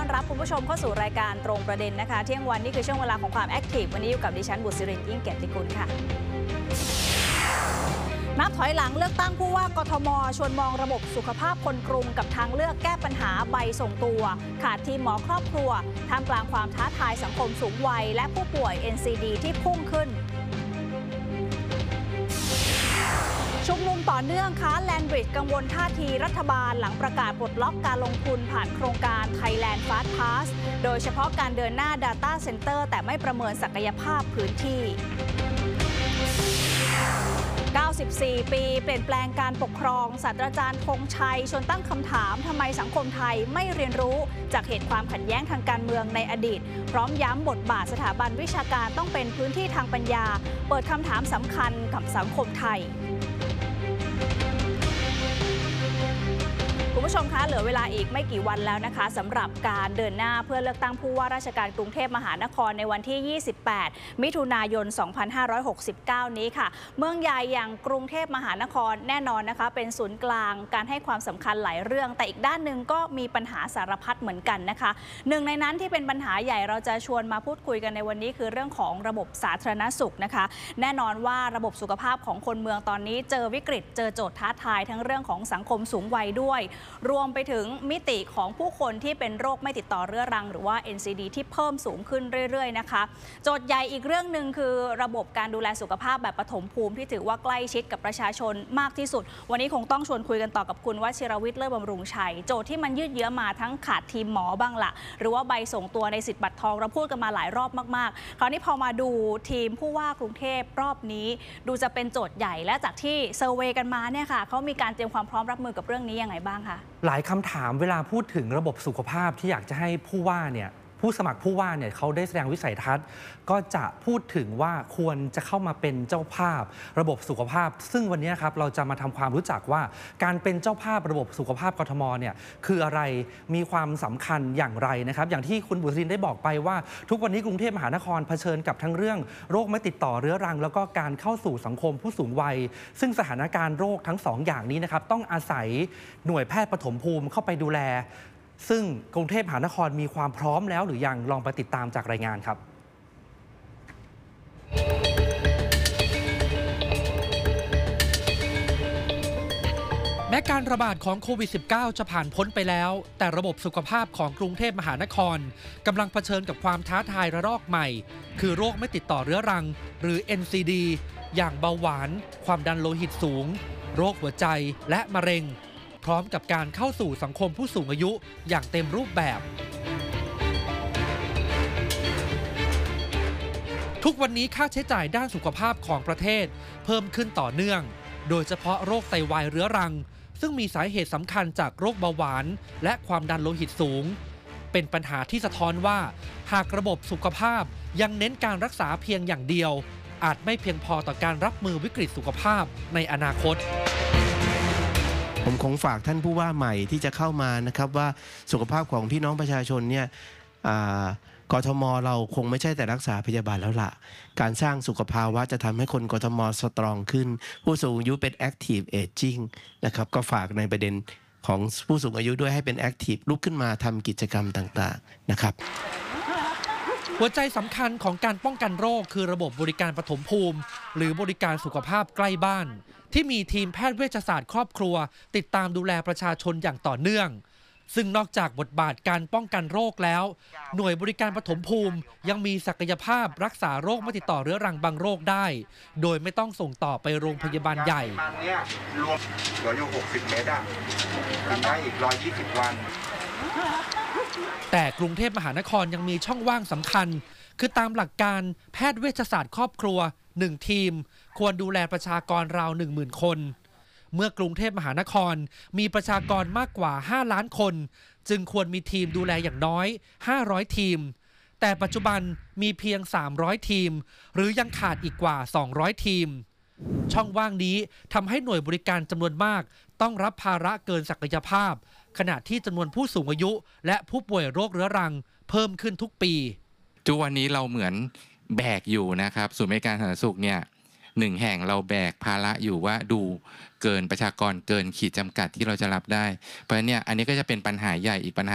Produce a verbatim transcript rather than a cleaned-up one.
รับคุณผู้ชมเข้าสู่รายการตรงประเด็นนะคะเที่ยงวันนี่คือช่วงเวลาของความแอคทีฟวันนี้อยู่กับดิฉันบุษรินทร์ยิ่งเกียรติกุลค่ะนับถอยหลังเลือกตั้งผู้ว่ากทมชวนมองระบบสุขภาพคนกรุงกับทางเลือกแก้ปัญหาใบส่งตัวขาดทีมหมอครอบครัวท่ามกลางความท้าทายสังคมสูงวัยและผู้ป่วย เอ็น ซี ดี ที่พุ่งขึ้นชุมนุมต่อเนื่องค้าแลนบริดจ์กังวลท่าทีรัฐบาลหลังประกาศปลดล็อกการลงทุนผ่านโครงการ Thailand Fast Pass โดยเฉพาะการเดินหน้า Data Center แต่ไม่ประเมินศักยภาพพื้นที่เก้าสิบสี่ ปีเปลี่ยนแปลงการปกครองศาสตราจารย์ธงชัยชวนตั้งคำถามทำไมสังคมไทยไม่เรียนรู้จากเหตุความขัดแย้งทางการเมืองในอดีตพร้อมย้ำบทบาทสถาบันวิชาการต้องเป็นพื้นที่ทางปัญญาเปิดคำถามสำคัญกับสังคมไทยคุณผู้ชมคะเหลือเวลาอีกไม่กี่วันแล้วนะคะสำหรับการเดินหน้าเพื่อเลือกตั้งผู้ว่าราชการกรุงเทพมหานครในวันที่ ยี่สิบแปด มิถุนายน สองพันห้าร้อยหกสิบเก้า นี้ค่ะเมืองใหญ่อย่างกรุงเทพมหานครแน่นอนนะคะเป็นศูนย์กลางการให้ความสำคัญหลายเรื่องแต่อีกด้านหนึ่งก็มีปัญหาสารพัดเหมือนกันนะคะหนึ่งในนั้นที่เป็นปัญหาใหญ่เราจะชวนมาพูดคุยกันในวันนี้คือเรื่องของระบบสาธารณสุขนะคะแน่นอนว่าระบบสุขภาพของคนเมืองตอนนี้เจอวิกฤตเจอโจทย์ท้าทายทั้งเรื่องของสังคมสูงวัยด้วยรวมไปถึงมิติของผู้คนที่เป็นโรคไม่ติดต่อเรื้อรังหรือว่า เอ็น ซี ดี ที่เพิ่มสูงขึ้นเรื่อยๆนะคะโจทย์ใหญ่อีกเรื่องหนึ่งคือระบบการดูแลสุขภาพแบบปฐมภูมิที่ถือว่าใกล้ชิดกับประชาชนมากที่สุดวันนี้คงต้องชวนคุยกันต่อกับคุณวชิรวิทย์เลิศบำรุงชัยโจทย์ที่มันยืดเยื้อมาทั้งขาดทีมหมอบ้างละหรือว่าใบส่งตัวในสิทธิ์บัตรทองเราพูดกันมาหลายรอบมากๆคราวนี้พอมาดูทีมผู้ว่ากรุงเทพรอบนี้ดูจะเป็นโจทย์ใหญ่และจากที่เซอร์เวย์กันมาเนี่ยค่ะเขามีการเตรียมความพร้อมรับมือกับเรื่องนี้ยังไงบ้างคะหลายคำถามเวลาพูดถึงระบบสุขภาพที่อยากจะให้ผู้ว่าเนี่ยผู้สมัครผู้ว่าเนี่ยเขาได้แสดงวิสัยทัศน์ก็จะพูดถึงว่าควรจะเข้ามาเป็นเจ้าภาพระบบสุขภาพซึ่งวันนี้ครับเราจะมาทำความรู้จักว่าการเป็นเจ้าภาพระบบสุขภาพกทมเนี่ยคืออะไรมีความสำคัญอย่างไรนะครับอย่างที่คุณบุษรินได้บอกไปว่าทุกวันนี้กรุงเทพมหานครเผชิญกับทั้งเรื่องโรคไม่ติดต่อเรื้อรังแล้วก็การเข้าสู่สังคมผู้สูงวัยซึ่งสถานการณ์โรคทั้งสองอย่างนี้นะครับต้องอาศัยหน่วยแพทย์ปฐมภูมิเข้าไปดูแลซึ่งกรุงเทพมหานครมีความพร้อมแล้วหรือยังลองไปติดตามจากรายงานครับแม้การระบาดของโควิด สิบเก้า จะผ่านพ้นไปแล้วแต่ระบบสุขภาพของกรุงเทพมหานครกำลังเผชิญกับความท้าทายระลอกใหม่คือโรคไม่ติดต่อเรื้อรังหรือ เอ็น ซี ดี อย่างเบาหวานความดันโลหิตสูงโรคหัวใจและมะเร็งพร้อมกับการเข้าสู่สังคมผู้สูงอายุอย่างเต็มรูปแบบทุกวันนี้ค่าใช้จ่ายด้านสุขภาพของประเทศเพิ่มขึ้นต่อเนื่องโดยเฉพาะโรคไตวายเรื้อรังซึ่งมีสาเหตุสำคัญจากโรคเบาหวานและความดันโลหิตสูงเป็นปัญหาที่สะท้อนว่าหากระบบสุขภาพยังเน้นการรักษาเพียงอย่างเดียวอาจไม่เพียงพอต่อการรับมือวิกฤตสุขภาพในอนาคตผมคงฝากท่านผู้ว่าใหม่ที่จะเข้ามานะครับว่าสุขภาพของพี่น้องประชาชนเนี่ยกทมเราคงไม่ใช่แต่รักษาพยาบาลแล้วล่ะการสร้างสุขภาวะจะทำให้คนกทมสตรองขึ้นผู้สูงอายุเป็น Active Aging นะครับก็ฝากในประเด็นของผู้สูงอายุด้วยให้เป็น Active ลุกขึ้นมาทำกิจกรรมต่างๆนะครับหัวใจสำคัญของการป้องกันโรคคือระบบบริการปฐมภูมิหรือบริการสุขภาพใกล้บ้านที่มีทีมแพทย์เวชศาสตร์ครอบครัวติดตามดูแลประชาชนอย่างต่อเนื่องซึ่งนอกจากบทบาทการป้องกันโรคแล้วหน่วยบริการปฐมภูมิยังมีศักยภาพรักษาโรคไม่ติดต่อเรื้อรังบางโรคได้โดยไม่ต้องส่งต่อไปโรงพยาบาลใหญ่รวมเหลืออยู่หกสิบเมตรอ่ะกินได้อีกหนึ่งร้อยยี่สิบวันแต่กรุงเทพมหานครยังมีช่องว่างสำคัญคือตามหลักการแพทย์เวชศาสตร์ครอบครัวหนึ่งทีมควรดูแลประชากรราว หนึ่งหมื่น คนเมื่อกรุงเทพมหานครมีประชากรมากกว่าห้าล้านคนจึงควรมีทีมดูแลอย่างน้อยห้าร้อยทีมแต่ปัจจุบันมีเพียงสามร้อยทีมหรือยังขาดอีกกว่าสองร้อยทีมช่องว่างนี้ทำให้หน่วยบริการจำนวนมากต้องรับภาระเกินศักยภาพขณะที่จำนวนผู้สูงอายุและผู้ป่วยโรคเรื้อรังเพิ่มขึ้นทุกปีทุกวันนี้เราเหมือนแบกอยู่นะครับศูนย์บริการสาธารณสุขเนี่ยหนึ่งแห่งเราแบกภาระอยู่ว่าดูเกินประชากรเกินขีดจำกัดที่เราจะรับได้เพราะฉะนั้นเนี่ยอันนี้ก็จะเป็นปัญหาใหญ่อีกปัญหา